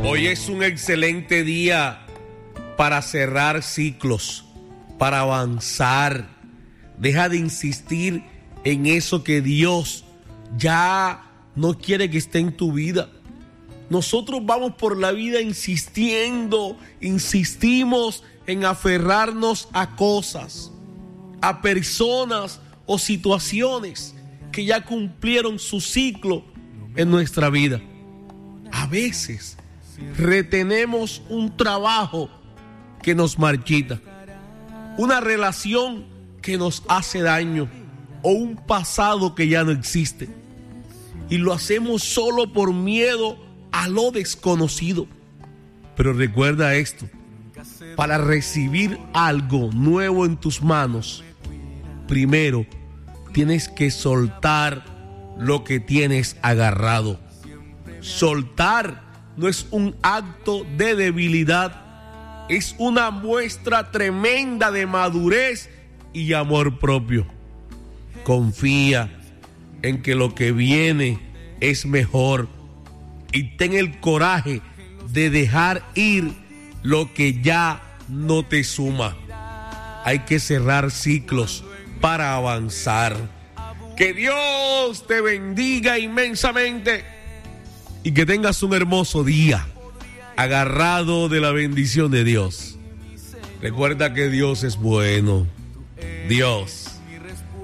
Hoy es un excelente día para cerrar ciclos, para avanzar. Deja de insistir en eso que Dios ya no quiere que esté en tu vida. Nosotros vamos por la vida insistimos en aferrarnos a cosas, a personas o situaciones que ya cumplieron su ciclo en nuestra vida. A veces retenemos un trabajo que nos marchita, una relación que nos hace daño o un pasado que ya no existe. Y lo hacemos solo por miedo a lo desconocido. Pero recuerda esto: para recibir algo nuevo en tus manos, primero tienes que soltar lo que tienes agarrado. Soltar no es un acto de debilidad, es una muestra tremenda de madurez y amor propio. Confía en que lo que viene es mejor y ten el coraje de dejar ir lo que ya no te suma. Hay que cerrar ciclos para avanzar. Que Dios te bendiga inmensamente y que tengas un hermoso día agarrado de la bendición de Dios. Recuerda que Dios es bueno. Dios